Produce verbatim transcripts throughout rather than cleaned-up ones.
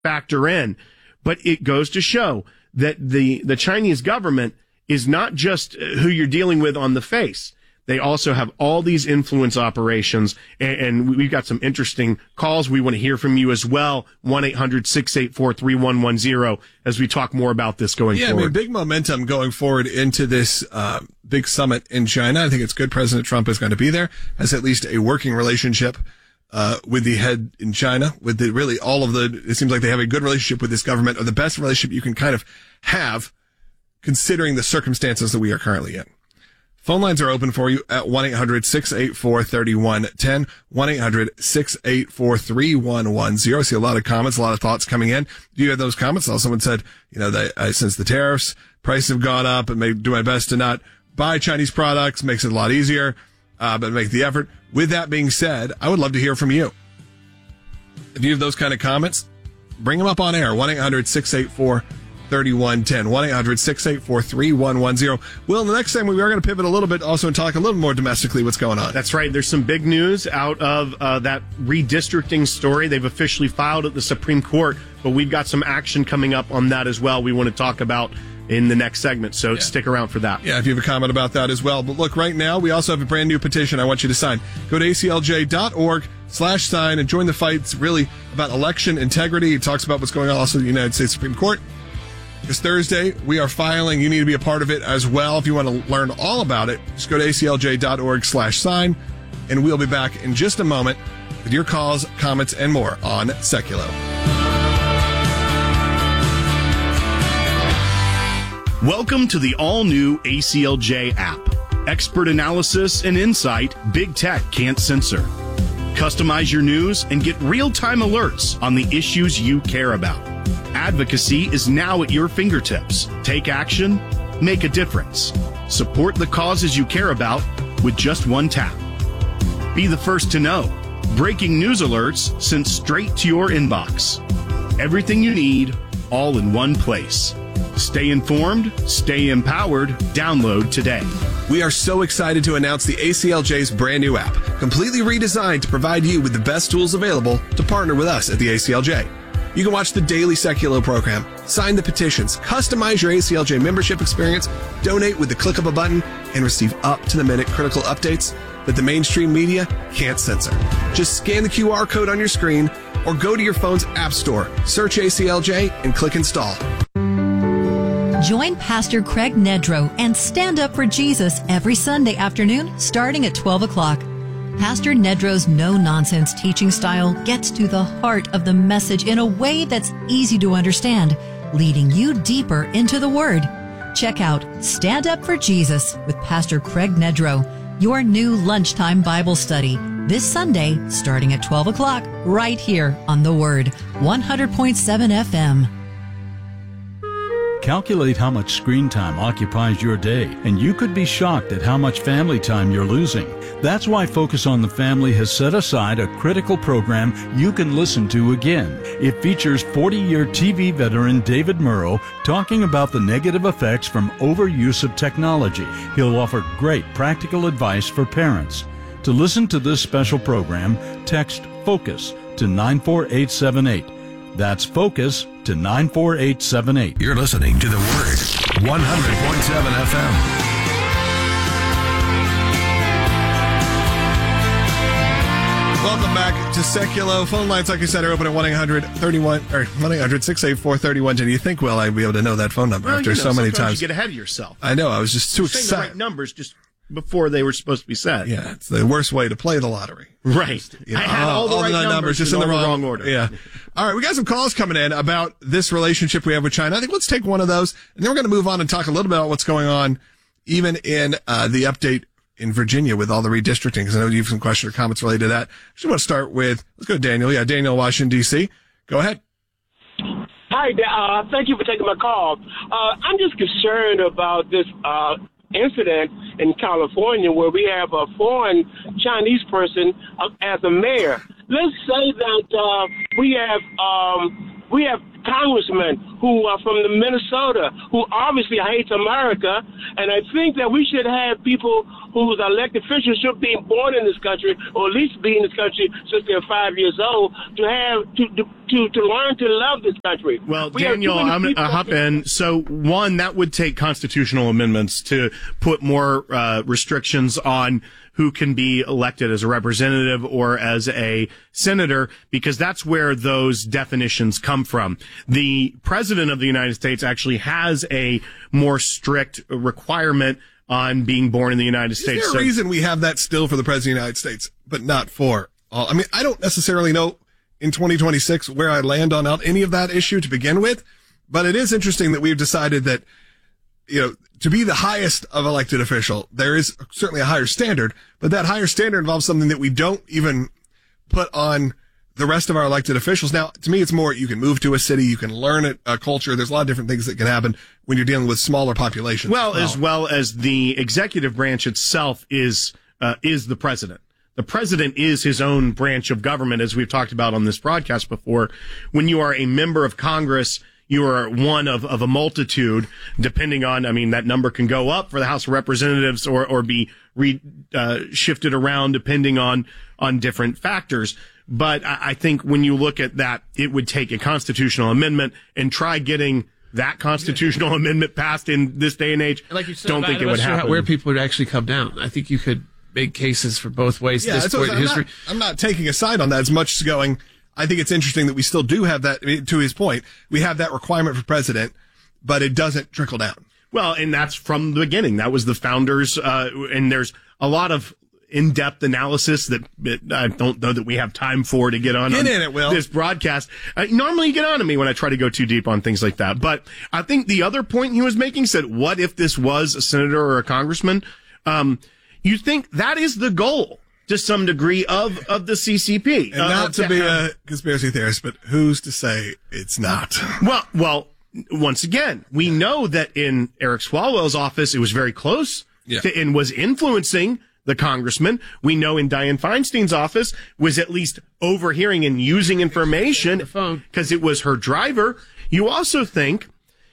factor in. But it goes to show that the, the Chinese government is not just who you're dealing with on the face. They also have all these influence operations, and, and we've got some interesting calls. We want to hear from you as well. one eight hundred six eight four three one one zero as we talk more about this going yeah, forward. Yeah, I mean, big momentum going forward into this uh, big summit in China. I think it's good President Trump is going to be there, has at least a working relationship uh with the head in China, with the really all of the, it seems like they have a good relationship with this government, or the best relationship you can kind of have considering the circumstances that we are currently in. Phone lines are open for you at one eight hundred six eight four three one one zero, one eight hundred six eight four three one one zero. I see a lot of comments, a lot of thoughts coming in. Do you have those comments? Also, someone said, you know, that uh, since the tariffs, prices have gone up, and may do my best to not buy Chinese products, makes it a lot easier, uh, but make the effort. With that being said, I would love to hear from you. If you have those kind of comments, bring them up on air, one eight hundred six eight four three one one zero, one eight hundred six eight four three one one zero. Will, the next time we are going to pivot a little bit also and talk a little more domestically what's going on. That's right. There's some big news out of uh, that redistricting story. They've officially filed at the Supreme Court, but we've got some action coming up on that as well we want to talk about in the next segment, so yeah. Stick around for that. Yeah, if you have a comment about that as well. But look, right now, we also have a brand new petition I want you to sign. Go to A C L J dot org slash sign and join the fight. It's really about election integrity. It talks about what's going on also in the United States Supreme Court. This Thursday, we are filing. You need to be a part of it as well. If you want to learn all about it, just go to A C L J dot org slash sign, and we'll be back in just a moment with your calls, comments, and more on Seculo. Welcome to the all-new A C L J app. Expert analysis and insight big tech can't censor. Customize your news and get real-time alerts on the issues you care about. Advocacy is now at your fingertips. Take action, make a difference. Support the causes you care about with just one tap. Be the first to know. Breaking news alerts sent straight to your inbox. Everything you need, all in one place. Stay informed, stay empowered. Download today. We are so excited to announce the A C L J's brand new app, completely redesigned to provide you with the best tools available to partner with us at the A C L J. You can watch the daily Seculo program, sign the petitions, customize your A C L J membership experience, donate with the click of a button, and receive up-to-the-minute critical updates that the mainstream media can't censor. Just scan the Q R code on your screen or go to your phone's app store, search A C L J, and click install. Join Pastor Craig Nedrow and Stand Up for Jesus every Sunday afternoon starting at twelve o'clock. Pastor Nedrow's no-nonsense teaching style gets to the heart of the message in a way that's easy to understand, leading you deeper into the Word. Check out Stand Up for Jesus with Pastor Craig Nedrow, your new lunchtime Bible study, this Sunday starting at twelve o'clock, right here on The Word, one hundred point seven F M. Calculate how much screen time occupies your day, and you could be shocked at how much family time you're losing. That's why Focus on the Family has set aside a critical program you can listen to again. It features forty-year T V veteran David Murrow talking about the negative effects from overuse of technology. He'll offer great practical advice for parents. To listen to this special program, text FOCUS to nine four eight seven eight. That's FOCUS to nine four eight seven eight. You're listening to The Word, one hundred point seven F M. Welcome back to Seculo. Phone lines, like I said, are open at one eight hundred thirty-one or one eight hundred six eight four three one one zero. You think, well, I'd be able to know that phone number well, after you know, so many times. You get ahead of yourself. I know. I was just too excited. Saying the right numbers just before they were supposed to be said. Yeah, it's the worst way to play the lottery. Right. You know, I had all the all right the numbers, numbers just in the wrong, wrong order. Yeah. All right, we got some calls coming in about this relationship we have with China. I think let's take one of those, and then we're going to move on and talk a little bit about what's going on, even in uh, the update in Virginia with all the redistricting, because I know you have some questions or comments related to that. I just want to start with, let's go to Daniel. Yeah, Daniel, Washington, D C. Go ahead. Hi, uh, thank you for taking my call. Uh, I'm just concerned about this uh, incident in California where we have a foreign Chinese person uh, as a mayor. Let's say that uh, we have um, we have congressmen who are from the Minnesota who obviously hates America, and I think that we should have people whose elected officials should be born in this country, or at least be in this country since they're five years old, to have to to to learn to love this country. Well, We have too Daniel, many I'm going to people- hop in. So, one, that would take constitutional amendments to put more uh, restrictions on who can be elected as a representative or as a senator, because that's where those definitions come from. The president of the United States actually has a more strict requirement on being born in the United Is States. there a So- reason we have that still for the President of the United States, but not for all? I mean, I don't necessarily know in twenty twenty-six where I land on out any of that issue to begin with, but it is interesting that we've decided that, you know, to be the highest of elected official, there is certainly a higher standard, but that higher standard involves something that we don't even put on the rest of our elected officials. Now, to me, it's more, you can move to a city, you can learn a, a culture. There's a lot of different things that can happen when you're dealing with smaller populations. Well, as well as the executive branch itself is uh, is the president. The president is his own branch of government, as we've talked about on this broadcast before. When you are a member of Congress, you are one of, of a multitude, depending on, I mean, that number can go up for the House of Representatives or, or be re, uh, shifted around depending on, on different factors. But I, I think when you look at that, it would take a constitutional amendment and try getting that constitutional amendment passed in this day and age. Like you said, don't think I'm it not would sure how- happen. where people would actually come down. I think you could make cases for both ways Yeah, at this that's what point I'm in not- history. I'm not taking a side on that as much as going, I think it's interesting that we still do have that, I mean, to his point, we have that requirement for president, but it doesn't trickle down. Well, and that's from the beginning. That was the founders, uh, and there's a lot of in-depth analysis that, that I don't know that we have time for to get on, Get on in it, Will. this broadcast. Uh, normally you get on to me when I try to go too deep on things like that. But I think the other point he was making said, what if this was a senator or a congressman? Um, you think that is the goal to some degree of, of the C C P. And uh, not to be have- a conspiracy theorist, but who's to say it's not? Well, well, once again, we know that in Eric Swalwell's office, it was very close Yeah. to, and was influencing the congressman. We know in Dianne Feinstein's office was at least overhearing and using information because it was her driver. You also think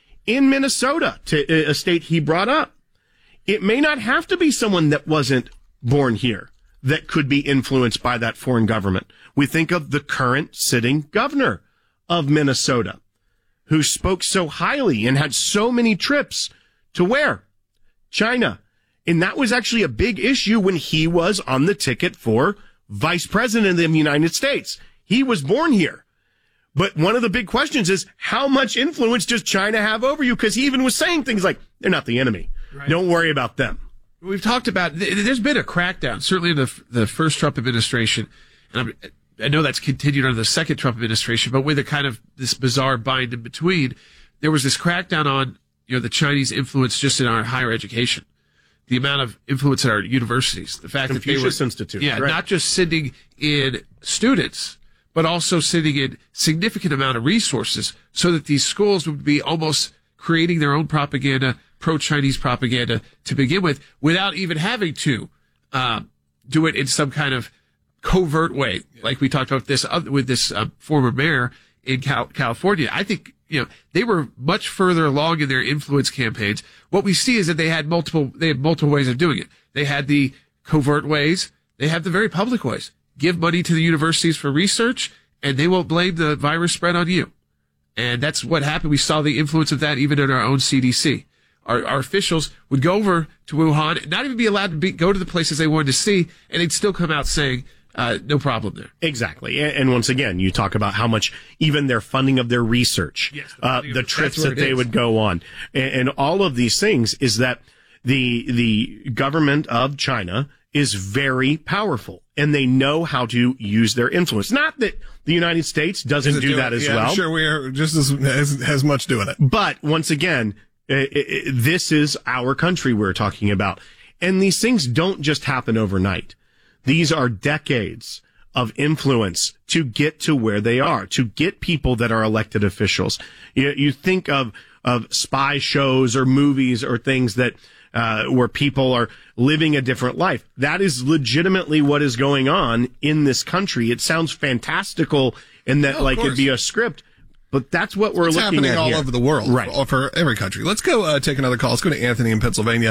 in Minnesota, to a state he brought up, it may not have to be someone that wasn't born here that could be influenced by that foreign government. We think of the current sitting governor of Minnesota, who spoke so highly and had so many trips to where? China. And that was actually a big issue when he was on the ticket for vice president of the United States. He was born here. But one of the big questions is, how much influence does China have over you? Because he even was saying things like, they're not the enemy. Right. Don't worry about them. We've talked about, th- there's been a crackdown, certainly in the, the first Trump administration. And I'm, I know that's continued under the second Trump administration, but with a kind of this bizarre bind in between, there was this crackdown on, you know, the Chinese influence just in our higher education. The amount of influence at our universities, the fact Confucius that they were, Institute, yeah, right. not just sending in students, but also sending in significant amount of resources so that these schools would be almost creating their own propaganda, pro-Chinese propaganda to begin with, without even having to uh, do it in some kind of covert way, like we talked about this other, with this uh, former mayor in Cal- California. I think, you know, they were much further along in their influence campaigns. What we see is that they had multiple, they had multiple ways of doing it. They had the covert ways. They have the very public ways. Give money to the universities for research, and they won't blame the virus spread on you. And that's what happened. We saw the influence of that even in our own C D C. Our, our officials would go over to Wuhan, not even be allowed to be, go to the places they wanted to see, and they'd still come out saying, Uh, no problem there. Exactly. And, and once again, you talk about how much even their funding of their research, Yes, the uh, funding of the it. trips That's what that it they is. would go on, and, and all of these things is that the the government of China is very powerful, and they know how to use their influence. Not that the United States doesn't Does it do do that it? as Yeah, well. I'm sure we are just as, as, as much doing it. But once again, i i this is our country we're talking about. And these things don't just happen overnight. These are decades of influence to get to where they are, to get people that are elected officials. You, you think of, of spy shows or movies or things that, uh, where people are living a different life. That is legitimately what is going on in this country. It sounds fantastical in that, Oh, of like, it'd course. be a script. But that's what we're It's looking happening at all here. over the world, right? for, for every country. Let's go uh, take another call. Let's go to Anthony in Pennsylvania.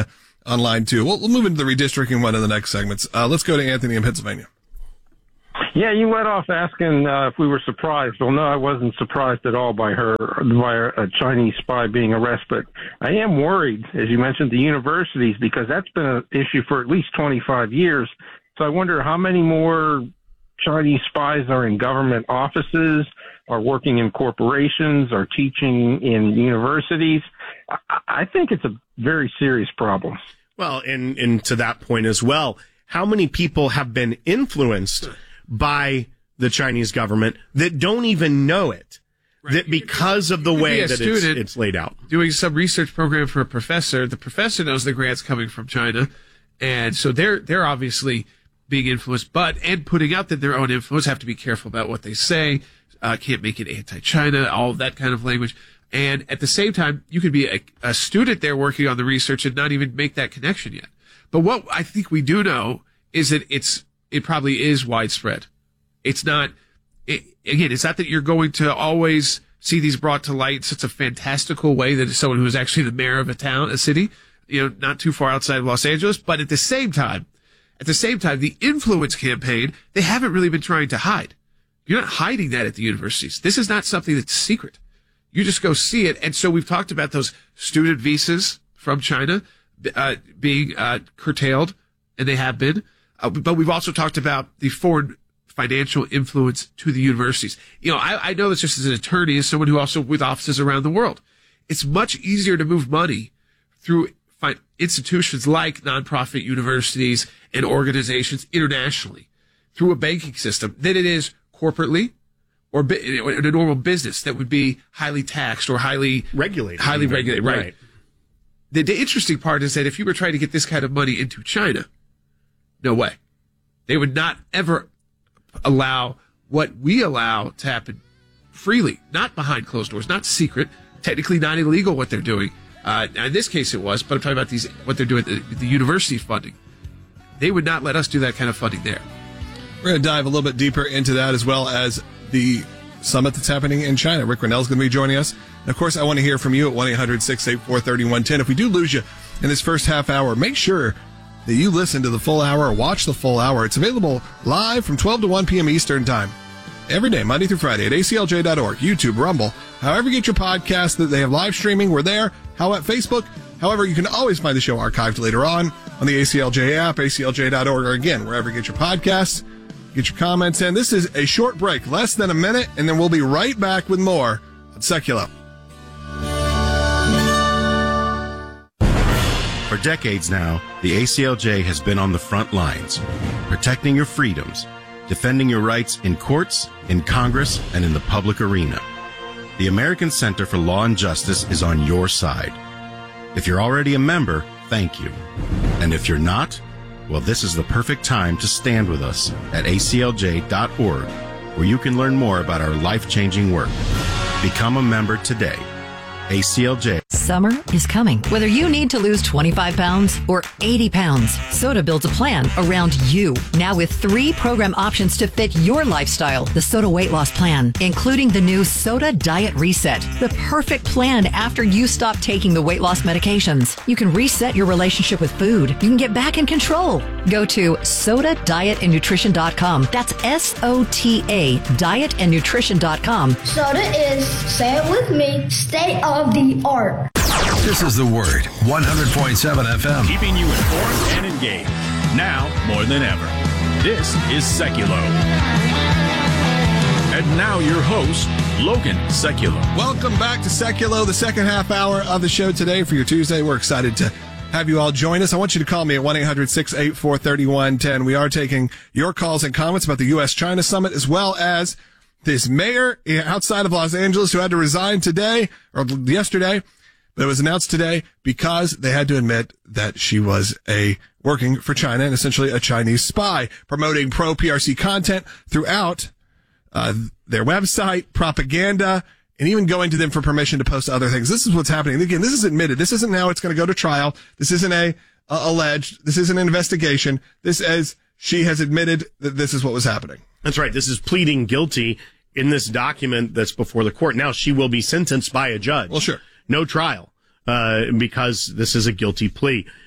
online too. We'll, we'll move into the redistricting one in the next segments. Uh, let's go to Anthony in Pennsylvania. Yeah, you led off asking uh, if we were surprised. Well, no, I wasn't surprised at all by her, by a Chinese spy being arrested. But I am worried, as you mentioned, the universities, because that's been an issue for at least twenty-five years. So I wonder how many more Chinese spies are in government offices, are working in corporations, are teaching in universities. I, I think it's a very serious problem. Well, and, and to that point as well, how many people have been influenced by the Chinese government that don't even know it, right. that because of the way that it's, it's laid out. Doing some research program for a professor, the professor knows the grant's coming from China, and so they're they're obviously being influenced, but and putting out that their own influence, have to be careful about what they say, uh, can't make it anti-China, all of that kind of language. And at the same time, you could be a, a student there working on the research and not even make that connection yet. But what I think we do know is that it's it probably is widespread. It's not, it, again, it's not that you're going to always see these brought to light in such a fantastical way that it's someone who is actually the mayor of a town, a city, you know, not too far outside of Los Angeles. But at the same time, at the same time, the influence campaign, they haven't really been trying to hide. You're not hiding that at the universities. This is not something that's secret. You just go see it. And so we've talked about those student visas from China uh, being uh, curtailed, and they have been. Uh, but we've also talked about the foreign financial influence to the universities. You know, I, I know this just as an attorney, as someone who also with offices around the world. It's much easier to move money through fi- institutions like nonprofit universities and organizations internationally through a banking system than it is corporately or bi- in a normal business that would be highly taxed or highly regulated. Highly regulated, right. right. The, the interesting part is that if you were trying to get this kind of money into China, no way. They would not ever allow what we allow to happen freely, not behind closed doors, not secret, technically not illegal what they're doing. Uh, in this case it was, but I'm talking about these what they're doing, the, the university funding. They would not let us do that kind of funding there. We're going to dive a little bit deeper into that, as well as the summit that's happening in China. Rick Grenell's going to be joining us. And of course, I want to hear from you at one eight hundred six eight four three one one zero. If we do lose you in this first half hour, make sure that you listen to the full hour or watch the full hour. It's available live from twelve to one p.m. Eastern Time. Every day, Monday through Friday at A C L J dot org, YouTube, Rumble, however you get your podcast, that they have live streaming. We're there. How at Facebook? However, you can always find the show archived later on on the A C L J app, A C L J dot org, or again, wherever you get your podcasts. Get your comments in. This is a short break, less than a minute, and then we'll be right back with more on Secular. For decades now, the A C L J has been on the front lines, protecting your freedoms, defending your rights in courts, in Congress, and in the public arena. The American Center for Law and Justice is on your side. If you're already a member, thank you. And if you're not, well, this is the perfect time to stand with us at A C L J dot org, where you can learn more about our life-changing work. Become a member today. A C L J. Summer is coming. Whether you need to lose twenty-five pounds or eighty pounds, Soda builds a plan around you. Now with three program options to fit your lifestyle. The Soda Weight Loss Plan, including the new Soda Diet Reset, the perfect plan after you stop taking the weight loss medications. You can reset your relationship with food. You can get back in control. Go to soda diet and nutrition dot com. That's S O T A, diet and nutrition dot com. Soda is, say it with me, state of the art. This is The Word, one hundred point seven F M. Keeping you informed and engaged. Now more than ever. This is Seculo. And now your host, Logan Seculo. Welcome back to Seculo, the second half hour of the show today for your Tuesday. We're excited to have you all join us. I want you to call me at one eight hundred six eight four three one one zero. We are taking your calls and comments about the U S China Summit, as well as this mayor outside of Los Angeles who had to resign today or yesterday. But it was announced today because they had to admit that she was a working for China and essentially a Chinese spy, promoting pro-P R C content throughout uh, their website, propaganda, and even going to them for permission to post other things. This is what's happening. Again, this is admitted. This isn't now it's going to go to trial. This isn't a uh, alleged. This isn't an investigation. This is she has admitted that this is what was happening. That's right. This is pleading guilty in this document that's before the court. Now she will be sentenced by a judge. Well, sure. No trial, uh, because this is a guilty plea.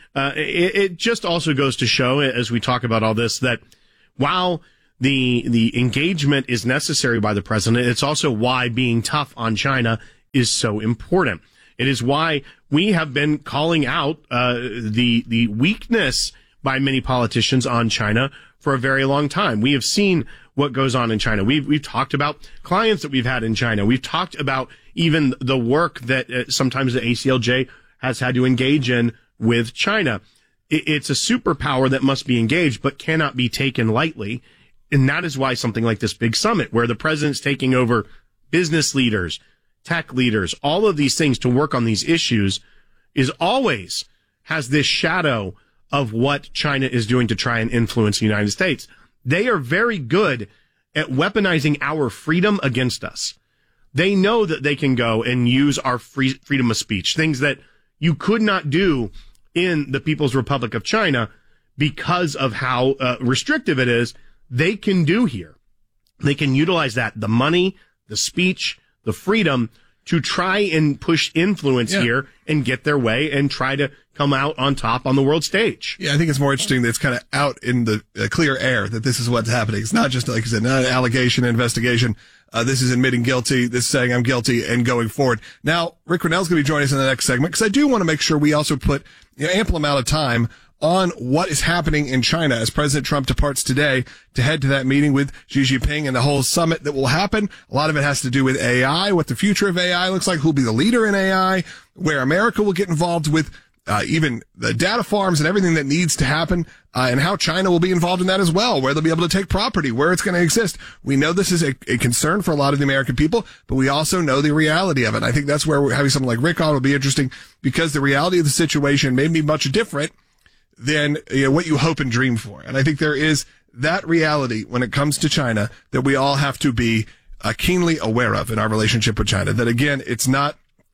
uh, it, it just also goes to show, as we talk about all this, that while the the engagement is necessary by the president, it's also why being tough on China is so important. It is why we have been calling out uh, the the weakness by many politicians on China for a very long time. We have seen what goes on in China. We've we've talked about clients that we've had in China. We've talked about even the work that uh, sometimes the A C L J has had to engage in with China. It, it's a superpower that must be engaged, but cannot be taken lightly. And that is why something like this big summit, where the president's taking over business leaders, tech leaders, all of these things to work on these issues, is always has this shadow of what China is doing to try and influence the United States. They are very good at weaponizing our freedom against us. They know that they can go and use our free freedom of speech, things that you could not do in the People's Republic of China because of how uh, restrictive it is. They can do here. They can utilize that, the money, the speech, the freedom, to try and push influence yeah. here and get their way and try to come out on top on the world stage. Yeah, I think it's more interesting that it's kind of out in the uh, clear air that this is what's happening. It's not just, like you said, not an allegation, investigation. Uh, this is admitting guilty. This is saying I'm guilty and going forward. Now, Rick Grenell's going to be joining us in the next segment because I do want to make sure we also put you know, ample amount of time on what is happening in China as President Trump departs today to head to that meeting with Xi Jinping and the whole summit that will happen. A lot of it has to do with A I, what the future of A I looks like, who'll be the leader in A I, where America will get involved with uh, even the data farms and everything that needs to happen, uh, and how China will be involved in that as well, where they'll be able to take property, where it's going to exist. We know this is a, a concern for a lot of the American people, but we also know the reality of it. I think that's where we're having someone like Rick on will be interesting, because the reality of the situation may be much different than you know, what you hope and dream for. And I think there is that reality when it comes to China that we all have to be uh, keenly aware of in our relationship with China. That again, it's not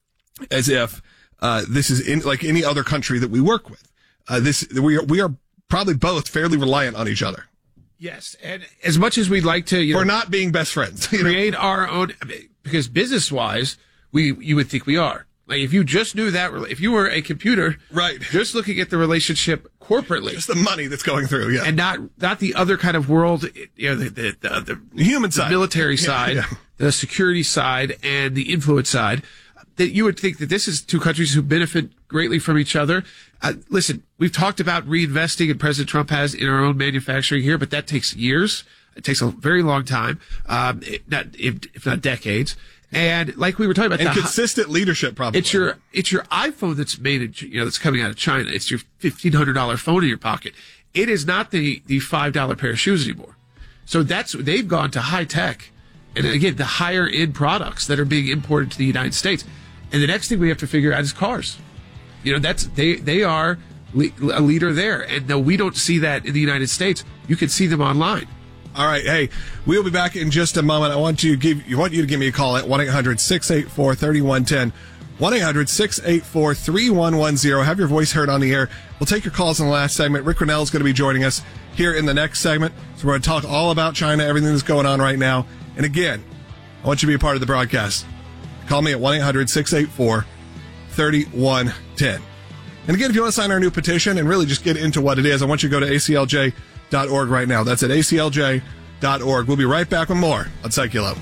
as if uh, this is in, like any other country that we work with. Uh, this we are, we are probably both fairly reliant on each other. Yes, and as much as we'd like to, you for know, not being best friends, you create know? our own, I mean, because business-wise, we you would think we are. Like if you just knew that, if you were a computer, right, just looking at the relationship corporately, just the money that's going through, yeah, and not not the other kind of world, you know, the the, the, the human the side, military side, yeah, yeah. the security side, and the influence side, that you would think that this is two countries who benefit greatly from each other. Uh, listen, we've talked about reinvesting, and President Trump has, in our own manufacturing here, but that takes years. It takes a very long time, um, it, not if, if not decades. And like we were talking about, and the consistent leadership, probably. It's your it's your iPhone that's made in, you know, that's coming out of China. It's your fifteen hundred dollar phone in your pocket. It is not the the five dollar pair of shoes anymore. So that's they've gone to high tech, and again, the higher end products that are being imported to the United States. And the next thing we have to figure out is cars. You know, that's they they are le- a leader there, and though we don't see that in the United States, you can see them online. All right, hey, we'll be back in just a moment. I want you to give you want you to give me a call at one eight hundred six eight four three one one zero. one eight hundred six eight four three one one zero. Have your voice heard on the air. We'll take your calls in the last segment. Rick Grenell is going to be joining us here in the next segment. So we're going to talk all about China, everything that's going on right now. And again, I want you to be a part of the broadcast. Call me at one eight hundred six eight four three one one zero. And again, if you want to sign our new petition and really just get into what it is, I want you to go to A C L J dot org right now. That's at A C L J dot org. We'll be right back with more on Psych-Ulo.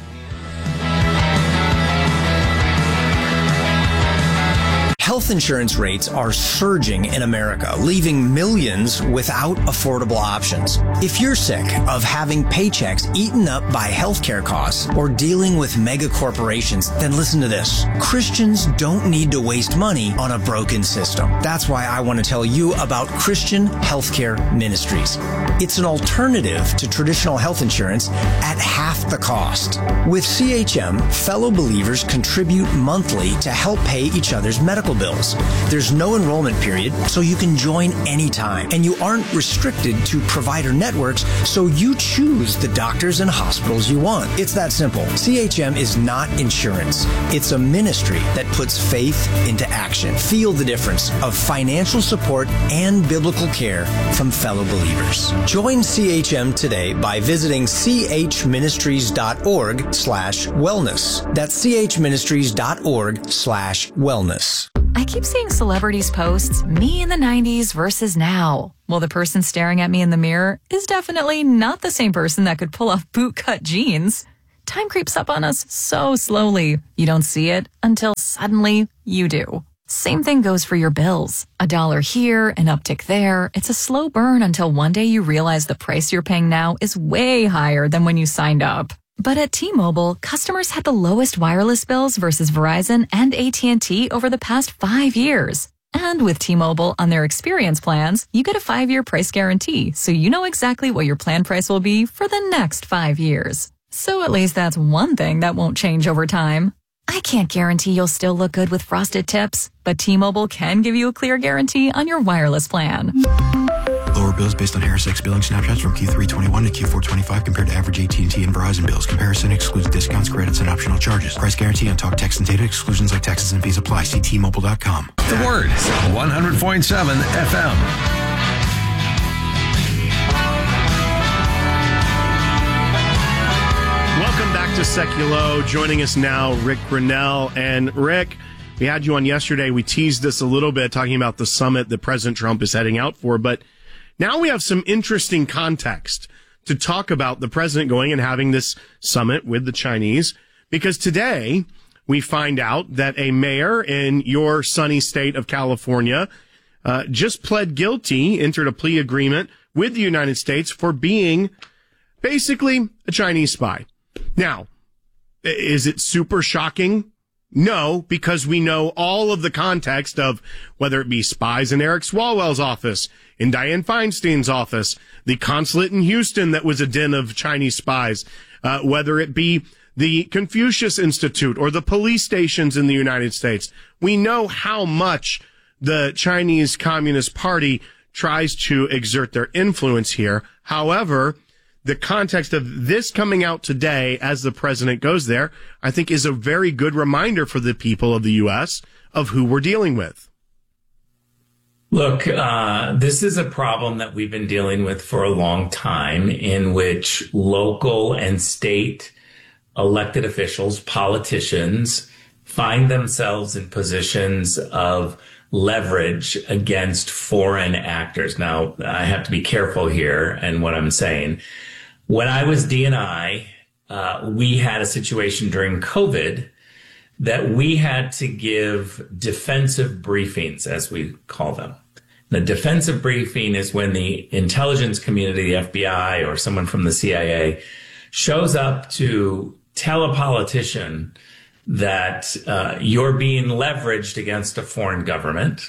Health insurance rates are surging in America, leaving millions without affordable options. If you're sick of having paychecks eaten up by healthcare costs or dealing with mega corporations, then listen to this. Christians don't need to waste money on a broken system. That's why I want to tell you about Christian Healthcare Ministries. It's an alternative to traditional health insurance at half the cost. With C H M, fellow believers contribute monthly to help pay each other's medical bills. There's no enrollment period, so you can join anytime. And you aren't restricted to provider networks, so you choose the doctors and hospitals you want. It's that simple. C H M is not insurance. It's a ministry that puts faith into action. Feel the difference of financial support and biblical care from fellow believers. Join C H M today by visiting c h ministries dot org slash wellness. That's c h ministries dot org slash wellness. I keep seeing celebrities post me in the nineties versus now. Well, the person staring at me in the mirror is definitely not the same person that could pull off bootcut jeans. Time creeps up on us so slowly. You don't see it until suddenly you do. Same thing goes for your bills. A dollar here, an uptick there. It's a slow burn until one day you realize the price you're paying now is way higher than when you signed up. But at T-Mobile, customers had the lowest wireless bills versus Verizon and A T and T over the past five years. And with T-Mobile on their experience plans, you get a five-year price guarantee, so you know exactly what your plan price will be for the next five years. So at least that's one thing that won't change over time. I can't guarantee you'll still look good with frosted tips, but T-Mobile can give you a clear guarantee on your wireless plan. Lower bills based on Harris X billing snapshots from Q three twenty-one to Q four twenty-five compared to average A T and T and Verizon bills. Comparison excludes discounts, credits, and optional charges. Price guarantee on talk, text, and data. Exclusions like taxes and fees apply. See T Mobile dot com. The Word, one hundred point seven F M. Welcome back to Seculo. Joining us now, Rick Grenell. And Rick, we had you on yesterday. We teased this a little bit, talking about the summit that President Trump is heading out for. But now we have some interesting context to talk about the president going and having this summit with the Chinese, because today we find out that a mayor in your sunny state of California uh, just pled guilty, entered a plea agreement with the United States for being basically a Chinese spy. Now, is it super shocking? No, because we know all of the context of whether it be spies in Eric Swalwell's office, in Dianne Feinstein's office, the consulate in Houston that was a den of Chinese spies, uh, whether it be the Confucius Institute or the police stations in the United States. We know how much the Chinese Communist Party tries to exert their influence here. However, the context of this coming out today as the president goes there, I think is a very good reminder for the people of the U S of who we're dealing with. Look, uh, this is a problem that we've been dealing with for a long time, in which local and state elected officials, politicians, find themselves in positions of leverage against foreign actors. Now, I have to be careful here and what I'm saying. When I was D and I, uh, we had a situation during COVID that we had to give defensive briefings, as we call them. The defensive briefing is when the intelligence community, the F B I or someone from the C I A, shows up to tell a politician that uh, you're being leveraged against a foreign government.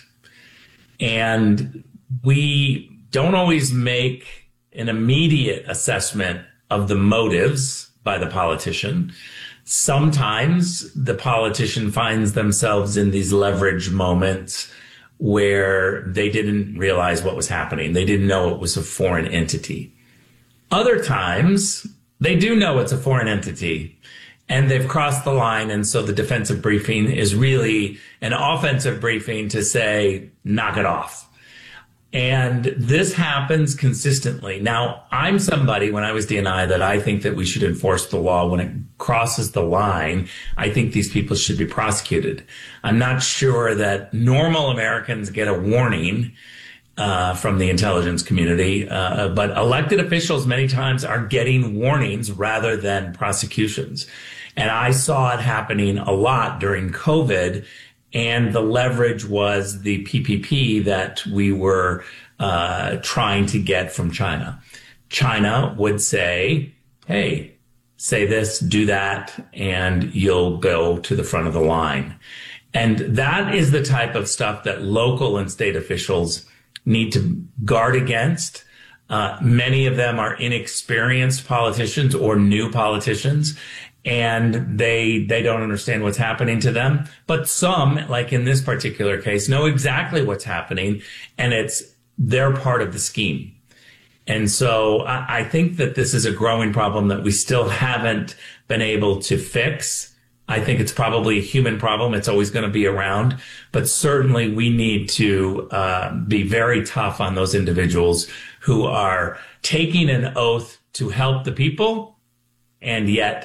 And we don't always make an immediate assessment of the motives by the politician. Sometimes the politician finds themselves in these leverage moments where they didn't realize what was happening. They didn't know it was a foreign entity. Other times, they do know it's a foreign entity and they've crossed the line. And so the defensive briefing is really an offensive briefing to say, knock it off. And this happens consistently. Now, I'm somebody, when I was D and I, that I think that we should enforce the law. When it crosses the line, I think these people should be prosecuted. I'm not sure that normal Americans get a warning uh, from the intelligence community, uh, but elected officials many times are getting warnings rather than prosecutions. And I saw it happening a lot during COVID. And the leverage was the P P P that we were uh, trying to get from China. China would say, hey, say this, do that, and you'll go to the front of the line. And that is the type of stuff that local and state officials need to guard against. Uh, many of them are inexperienced politicians or new politicians, and they they don't understand what's happening to them. But some, like in this particular case, know exactly what's happening, and it's they're part of the scheme. And so I, I think that this is a growing problem that we still haven't been able to fix. I think it's probably a human problem. It's always going to be around. But certainly we need to uh, be very tough on those individuals who are taking an oath to help the people and yet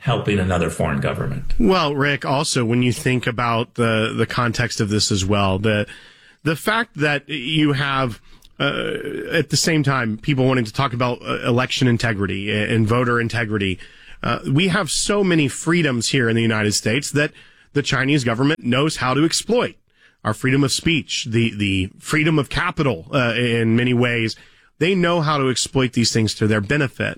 helping another foreign government. Well, Rick, also when you think about the the context of this as well, the the fact that you have uh, at the same time people wanting to talk about uh, election integrity and, and voter integrity, uh, we have so many freedoms here in the United States that the Chinese government knows how to exploit. Our freedom of speech, the the freedom of capital, uh, in many ways, they know how to exploit these things to their benefit.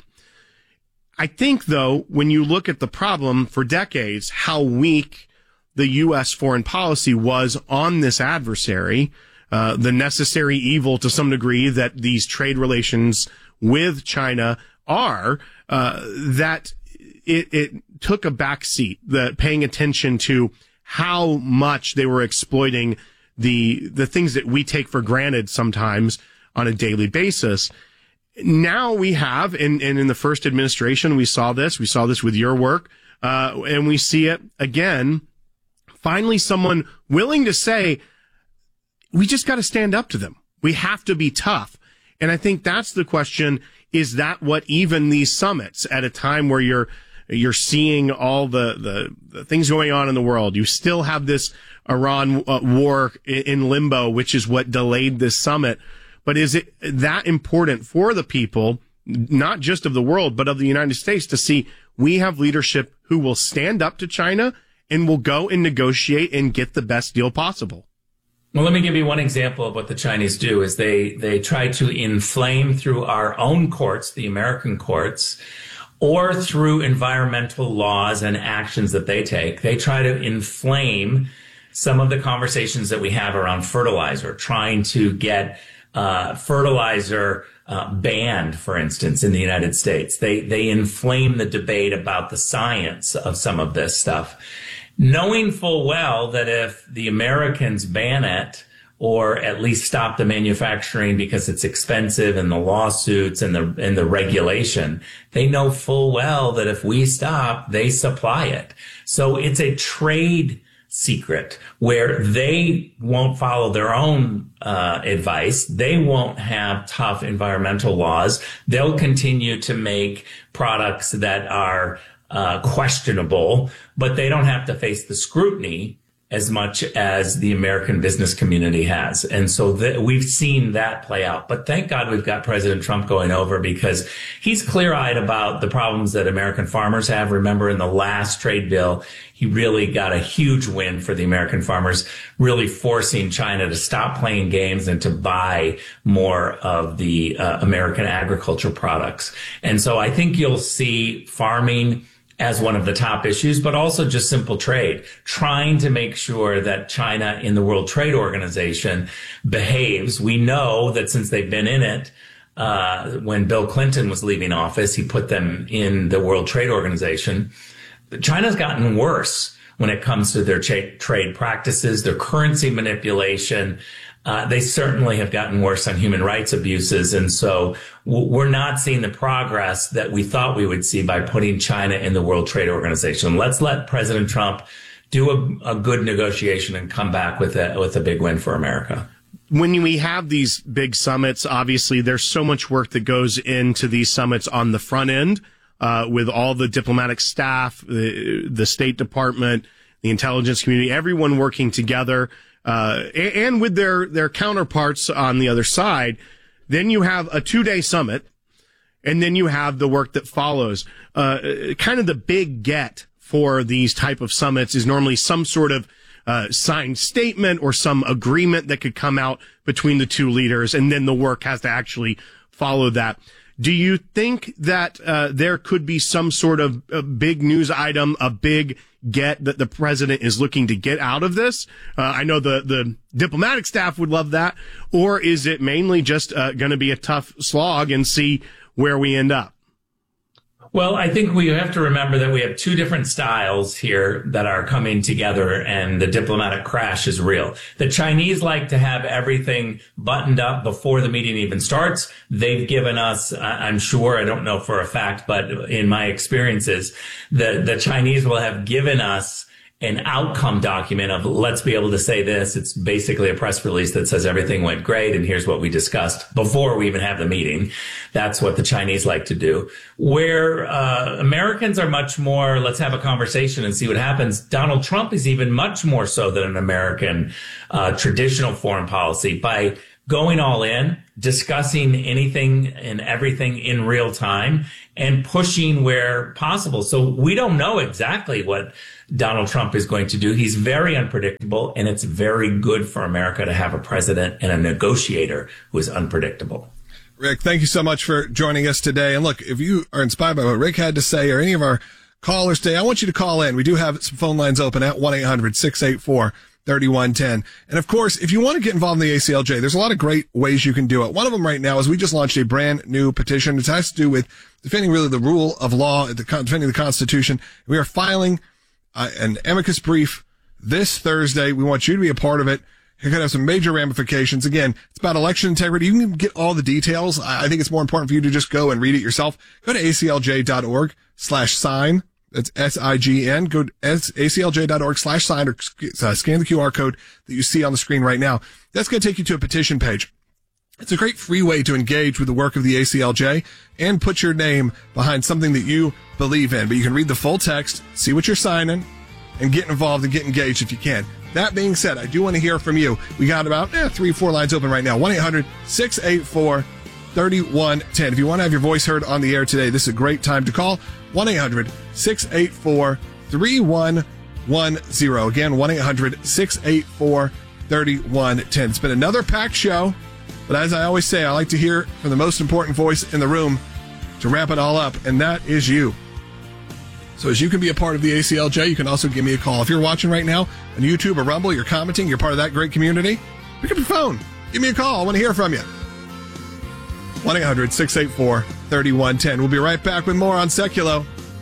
I think, though, when you look at the problem for decades, how weak the U S foreign policy was on this adversary, uh, the necessary evil to some degree that these trade relations with China are, uh, that it, it took a backseat, the paying attention to how much they were exploiting the the things that we take for granted sometimes on a daily basis. Now we have, and, and in the first administration, we saw this. We saw this with your work, uh, and we see it again. Finally, someone willing to say, we just got to stand up to them. We have to be tough. And I think that's the question. Is that what even these summits at a time where you're, you're seeing all the, the, the things going on in the world, you still have this Iran uh, war in limbo, which is what delayed this summit. But is it that important for the people, not just of the world, but of the United States, to see we have leadership who will stand up to China and will go and negotiate and get the best deal possible? Well, let me give you one example of what the Chinese do is they, they try to inflame through our own courts, the American courts, or through environmental laws and actions that they take. They try to inflame some of the conversations that we have around fertilizer, trying to get Uh, fertilizer uh, banned, for instance, in the United States. They they inflame the debate about the science of some of this stuff, knowing full well that if the Americans ban it or at least stop the manufacturing because it's expensive and the lawsuits and the and the regulation, they know full well that if we stop, they supply it. So it's a trade secret where they won't follow their own uh, advice. They won't have tough environmental laws. They'll continue to make products that are uh, questionable, but they don't have to face the scrutiny as much as the American business community has. And so th- we've seen that play out. But thank God we've got President Trump going over because he's clear-eyed about the problems that American farmers have. Remember, in the last trade bill, he really got a huge win for the American farmers, really forcing China to stop playing games and to buy more of the uh, American agricultural products. And so I think you'll see farming as one of the top issues, but also just simple trade, trying to make sure that China in the World Trade Organization behaves. We know that since they've been in it, uh, when Bill Clinton was leaving office, he put them in the World Trade Organization. China's gotten worse when it comes to their cha- trade practices, their currency manipulation. Uh, they certainly have gotten worse on human rights abuses. And so w- we're not seeing the progress that we thought we would see by putting China in the World Trade Organization. Let's let President Trump do a, a good negotiation and come back with a, with a big win for America. When we have these big summits, obviously there's so much work that goes into these summits on the front end, uh, with all the diplomatic staff, the, the State Department, the intelligence community, everyone working together. Uh, and with their, their counterparts on the other side. Then you have a two-day summit, and then you have the work that follows. Uh, kind of the big get for these type of summits is normally some sort of uh, signed statement or some agreement that could come out between the two leaders, and then the work has to actually follow that. Do you think that uh, there could be some sort of a big news item, a big get that the president is looking to get out of this? Uh, I know the, the diplomatic staff would love that. Or is it mainly just uh, going to be a tough slog and see where we end up? Well, I think we have to remember that we have two different styles here that are coming together, and the diplomatic crash is real. The Chinese like to have everything buttoned up before the meeting even starts. They've given us, I'm sure, I don't know for a fact, but in my experiences, the, the Chinese will have given us an outcome document of let's be able to say this. It's basically a press release that says everything went great and here's what we discussed before we even have the meeting. That's what the Chinese like to do. Where uh, Americans are much more, let's have a conversation and see what happens. Donald Trump is even much more so than an American uh, traditional foreign policy by going all in, discussing anything and everything in real time, and pushing where possible. So we don't know exactly what Donald Trump is going to do. He's very unpredictable, and it's very good for America to have a president and a negotiator who is unpredictable. Rick, thank you so much for joining us today. And look, if you are inspired by what Rick had to say or any of our callers today, I want you to call in. We do have some phone lines open at one eight hundred six eight four thirty-one ten. And of course, if you want to get involved in the A C L J, there's a lot of great ways you can do it. One of them right now is we just launched a brand new petition. It has to do with defending really the rule of law, defending the Constitution. We are filing uh, an amicus brief this Thursday. We want you to be a part of it. You're going to have some major ramifications. Again, it's about election integrity. You can get all the details. I think it's more important for you to just go and read it yourself. Go to A C L J dot org slash sign. That's S I G N. Go to A C L J dot org slash sign or uh, scan the Q R code that you see on the screen right now. That's going to take you to a petition page. It's a great free way to engage with the work of the A C L J and put your name behind something that you believe in. But you can read the full text, see what you're signing, and get involved and get engaged if you can. That being said, I do want to hear from you. We got about eh, three, four lines open right now. one eight hundred six eight four thirty-one ten. If you want to have your voice heard on the air today, this is a great time to call. one eight hundred six eight four three one one zero. Again, one eight hundred six eight four thirty-one ten. It's been another packed show, but as I always say, I like to hear from the most important voice in the room to wrap it all up, and that is you. So as you can be a part of the A C L J, you can also give me a call. If you're watching right now on YouTube or Rumble, you're commenting, you're part of that great community, pick up your phone. Give me a call. I want to hear from you. one eight hundred six eight four thirty-one ten. We'll be right back with more on Seculo.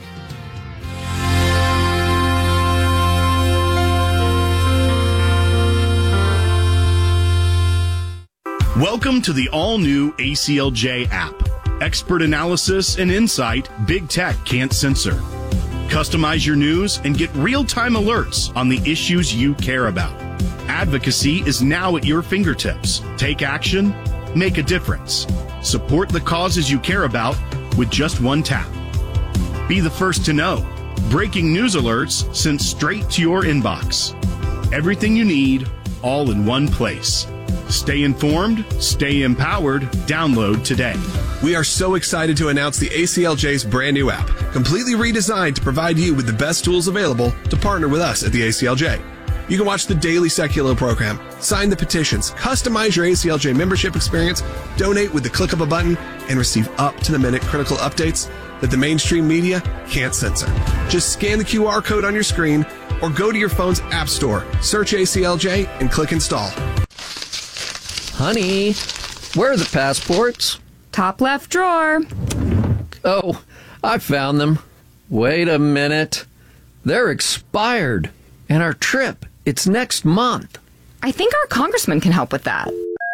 Welcome to the all-new A C L J app. Expert analysis and insight big tech can't censor. Customize your news and get real-time alerts on the issues you care about. Advocacy is now at your fingertips. Take action, make a difference. Support the causes you care about with just one tap. Be the first to know. Breaking news alerts sent straight to your inbox. Everything you need, all in one place. Stay informed, stay empowered. Download today. We are so excited to announce the A C L J's brand new app, completely redesigned to provide you with the best tools available to partner with us at the A C L J. You can watch the daily Seculo program, sign the petitions, customize your A C L J membership experience, donate with the click of a button, and receive up-to-the-minute critical updates that the mainstream media can't censor. Just scan the Q R code on your screen or go to your phone's app store, search A C L J, and click install. Honey, where are the passports? Top left drawer. Oh, I found them. Wait a minute. They're expired. And our trip, it's next month. I think our congressman can help with that.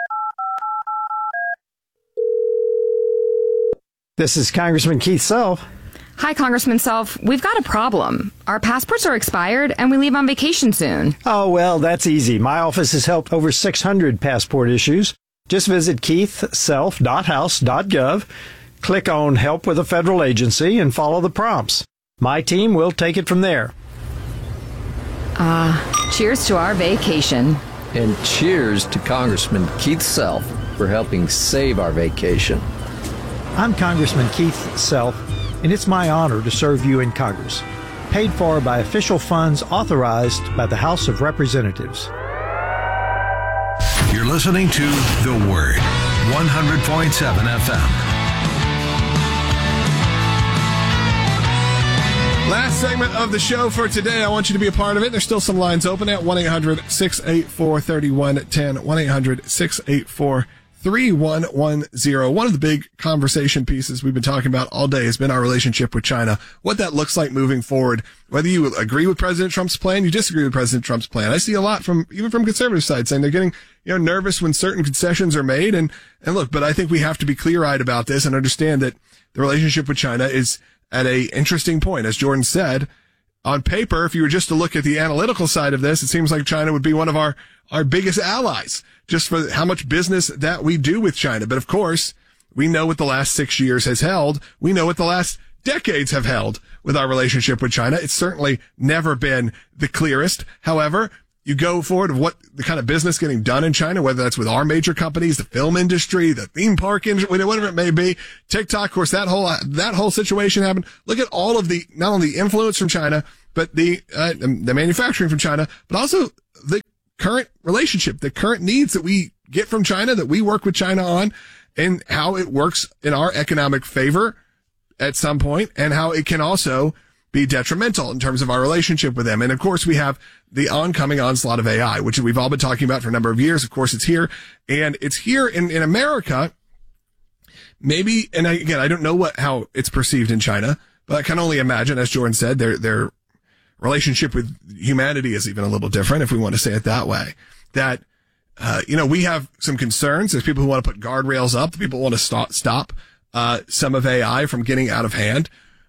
This is Congressman Keith Self. Hi, Congressman Self. We've got a problem. Our passports are expired, and we leave on vacation soon. Oh, well, that's easy. My office has helped over six hundred passport issues. Just visit keith self dot house dot gov, click on Help with a Federal Agency, and follow the prompts. My team will take it from there. Ah, uh, cheers to our vacation. And cheers to Congressman Keith Self for helping save our vacation. I'm Congressman Keith Self, and it's my honor to serve you in Congress. Paid for by official funds authorized by the House of Representatives. You're listening to The Word, one hundred point seven F M. Last segment of the show for today. I want you to be a part of it. There's still some lines open at one eight hundred six eight four thirty-one ten, one eight hundred six eight four three one one zero. One of the big conversation pieces we've been talking about all day has been our relationship with China, what that looks like moving forward. Whether you agree with President Trump's plan, you disagree with President Trump's plan. I see a lot from, even from conservative side, saying they're getting, you know, nervous when certain concessions are made. And, and look, but I think we have to be clear-eyed about this and understand that the relationship with China is at a interesting point. As Jordan said, on paper, if you were just to look at the analytical side of this, it seems like China would be one of our, our biggest allies, just for how much business that we do with China. But of course, we know what the last six years has held. We know what the last decades have held with our relationship with China. It's certainly never been the clearest. However, you go forward of what the kind of business getting done in China, whether that's with our major companies, the film industry, the theme park industry, whatever it may be. TikTok, of course, that whole, that whole situation happened. Look at all of the, not only the influence from China, but the, uh, the manufacturing from China, but also the current relationship, the current needs that we get from China, that we work with China on, and how it works in our economic favor at some point, and how it can also be detrimental in terms of our relationship with them. And of course, we have the oncoming onslaught of A I, which we've all been talking about for a number of years. Of course, it's here, and it's here in, in America. Maybe, and I, again, I don't know what, how it's perceived in China, but I can only imagine, as Jordan said, their, their relationship with humanity is even a little different, if we want to say it that way. That, uh, you know, we have some concerns. There's people who want to put guardrails up, people who want to stop, stop, uh, some of A I from getting out of hand.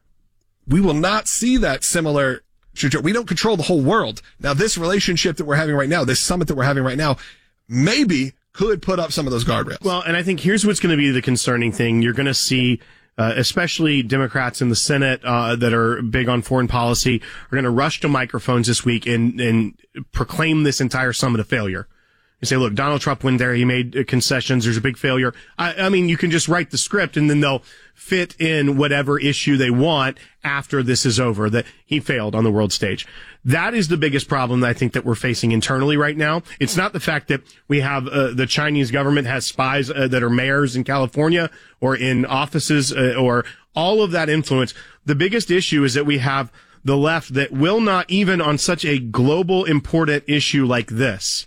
We will not see that similar. We don't control the whole world. Now, this relationship that we're having right now, this summit that we're having right now, maybe could put up some of those guardrails. Well, and I think here's what's going to be the concerning thing. You're going to see, uh, especially Democrats in the Senate, uh, that are big on foreign policy, are going to rush to microphones this week and, and proclaim this entire summit a failure. You say, look, Donald Trump went there. He made concessions. There's a big failure. I, I mean, you can just write the script and then they'll fit in whatever issue they want after this is over, that he failed on the world stage. That is the biggest problem that I think that we're facing internally right now. It's not the fact that we have uh, the Chinese government has spies uh, that are mayors in California or in offices uh, or all of that influence. The biggest issue is that we have the left that will not, even on such a global important issue like this,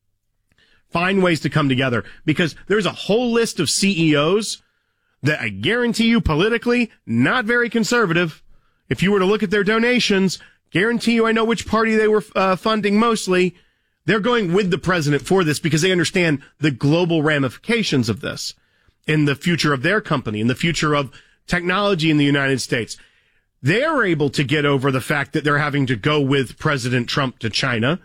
find ways to come together, because there's a whole list of C E Os that I guarantee you politically not very conservative. If you were to look at their donations, guarantee you I know which party they were uh, funding mostly. They're going with the president for this because they understand the global ramifications of this in the future of their company, in the future of technology in the United States. They're able to get over the fact that they're having to go with President Trump to China